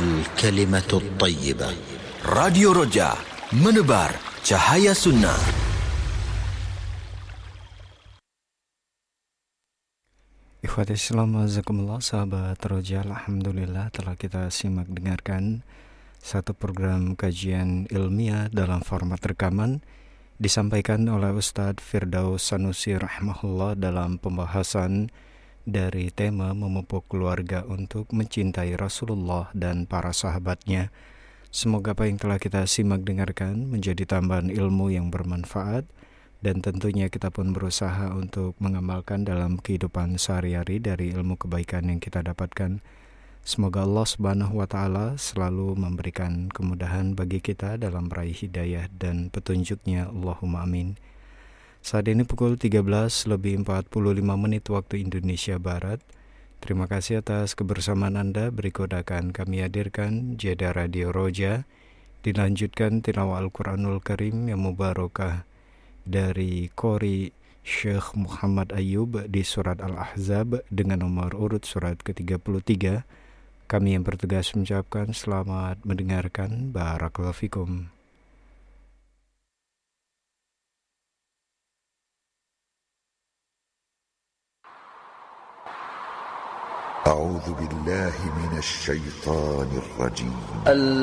الكلمة الطيبة. Radio Roja, menebar cahaya sunnah. Ikhwati Islam, azakumullah, sahabat Roja, alhamdulillah telah kita simak dengarkan satu program kajian ilmiah dalam format rekaman disampaikan oleh Ustadz Firdaus Sanusi rahimahullah dalam pembahasan dari tema memupuk keluarga untuk mencintai Rasulullah dan para sahabatnya. Semoga apa yang telah kita simak dengarkan menjadi tambahan ilmu yang bermanfaat, dan tentunya kita pun berusaha untuk mengamalkan dalam kehidupan sehari-hari dari ilmu kebaikan yang kita dapatkan. Semoga Allah Subhanahu wa Ta'ala selalu memberikan kemudahan bagi kita dalam meraih hidayah dan petunjuknya. Allahumma amin. Saat ini pukul 13:45 waktu Indonesia Barat. Terima kasih atas kebersamaan Anda. Berikut akan kami hadirkan jeda Radio Roja, dilanjutkan tilawah Al-Quranul Karim yang mubarakah dari Qori Syekh Muhammad Ayub di surat Al-Ahzab dengan nomor urut surat ke-33. Kami yang bertugas mengucapkan selamat mendengarkan. Barakallahu fikum. أعوذ بالله من الشيطان الرجيم